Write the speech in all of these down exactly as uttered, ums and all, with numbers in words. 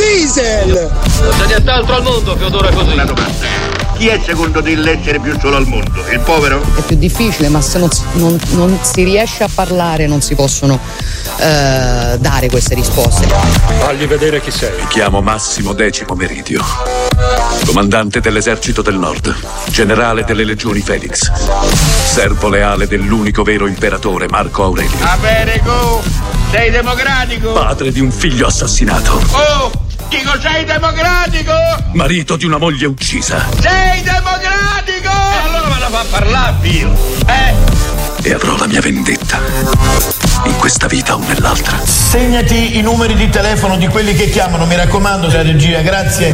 diesel! Non c'è nient'altro al mondo che odora così. Una domanda. Chi è secondo te l'essere più solo al mondo? Il povero? È più difficile, ma se non, non, non si riesce a parlare non si possono eh, dare queste risposte. Fagli vedere chi sei. Mi chiamo Massimo Decimo Meridio, comandante dell'esercito del Nord, generale delle legioni Felix, servo leale dell'unico vero imperatore Marco Aurelio. Va bene, go! Sei democratico? Padre di un figlio assassinato. Oh! Dico, sei democratico? Marito di una moglie uccisa. Sei democratico? E allora me la fa parlare, Dio. Eh? E avrò la mia vendetta. In questa vita o nell'altra. Segnati i numeri di telefono di quelli che chiamano, mi raccomando, la regia, grazie.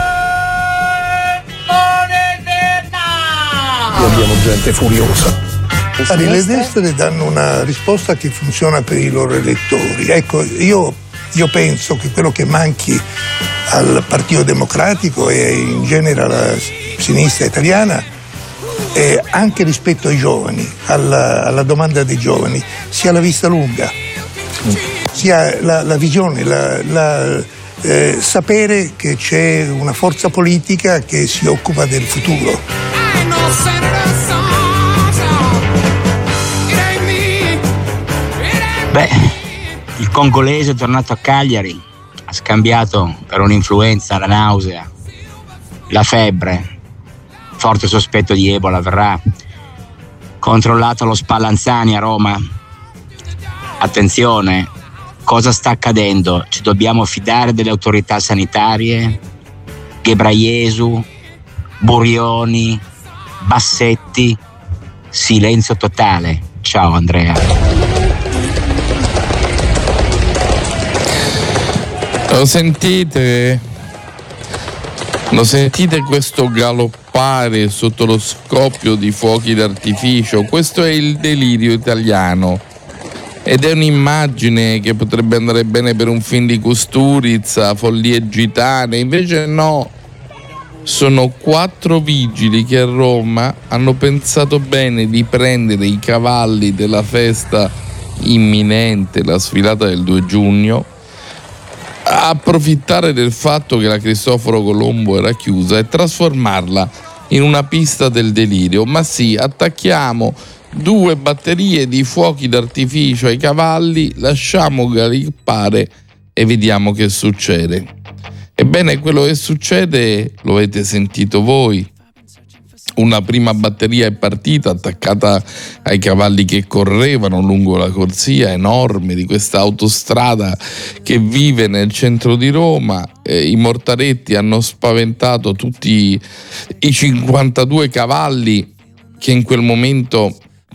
Qui abbiamo gente furiosa. Le destre danno una risposta che funziona per i loro elettori. Ecco, io... Io penso che quello che manchi al Partito Democratico e in genere alla sinistra italiana, eh, anche rispetto ai giovani, alla, alla domanda dei giovani, sia la vista lunga, sia la, la visione, la, la, eh, sapere che c'è una forza politica che si occupa del futuro. Beh, il congolese è tornato a Cagliari, ha scambiato per un'influenza la nausea, la febbre, forte sospetto di Ebola, verrà controllato allo Spallanzani a Roma. Attenzione, cosa sta accadendo? Ci dobbiamo fidare delle autorità sanitarie? Ghebraiesu, Burioni, Bassetti, silenzio totale. Ciao Andrea. Lo sentite? Lo sentite questo galoppare sotto lo scoppio di fuochi d'artificio? Questo è il delirio italiano ed è un'immagine che potrebbe andare bene per un film di Kusturica, follie gitane, invece no. Sono quattro vigili che a Roma hanno pensato bene di prendere i cavalli della festa imminente, la sfilata del due giugno, approfittare del fatto che la Cristoforo Colombo era chiusa e trasformarla in una pista del delirio. Ma sì, attacchiamo due batterie di fuochi d'artificio ai cavalli, lasciamo galoppare e vediamo che succede. Ebbene, quello che succede lo avete sentito voi. Una prima batteria è partita attaccata ai cavalli che correvano lungo la corsia enorme di questa autostrada che vive nel centro di Roma. Eh, I mortaretti hanno spaventato tutti i cinquantadue cavalli che in quel momento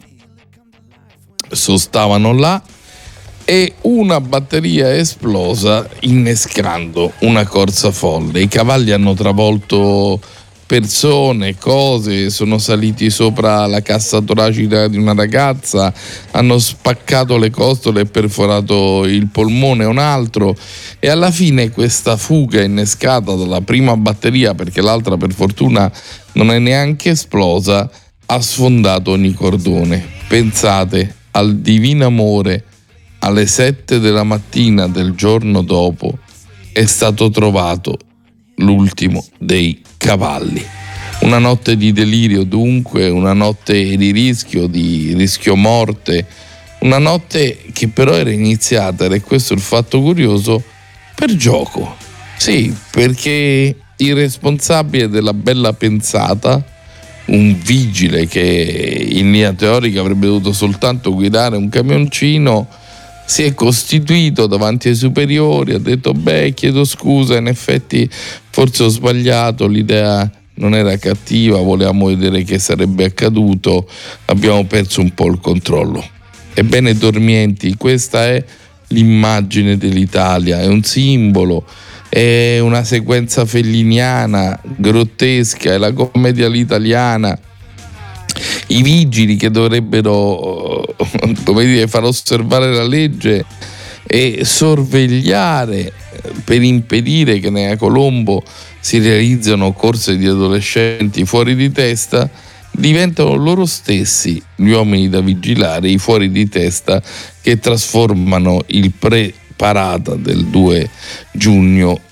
sostavano là, e una batteria è esplosa innescando una corsa folle. I cavalli hanno travolto persone, cose, sono saliti sopra la cassa toracica di una ragazza, hanno spaccato le costole e perforato il polmone a un altro, e alla fine questa fuga innescata dalla prima batteria, perché l'altra per fortuna non è neanche esplosa, ha sfondato ogni cordone. Pensate, al divino amore, alle sette della mattina del giorno dopo è stato trovato l'ultimo dei cavalli. Una notte di delirio dunque, una notte di rischio, di rischio morte, una notte che però era iniziata, ed è questo il fatto curioso, per gioco. Sì, perché il responsabile della bella pensata, un vigile che in linea teorica avrebbe dovuto soltanto guidare un camioncino, si è costituito davanti ai superiori, ha detto beh, chiedo scusa, in effetti forse ho sbagliato, l'idea non era cattiva, volevamo vedere che sarebbe accaduto, abbiamo perso un po' il controllo. Ebbene dormienti, questa è l'immagine dell'Italia, è un simbolo, è una sequenza felliniana, grottesca, è la commedia all'italiana. I vigili che dovrebbero, come dire, far osservare la legge e sorvegliare per impedire che nella Colombo si realizzano corse di adolescenti fuori di testa, diventano loro stessi gli uomini da vigilare, i fuori di testa che trasformano il pre-parata del due giugno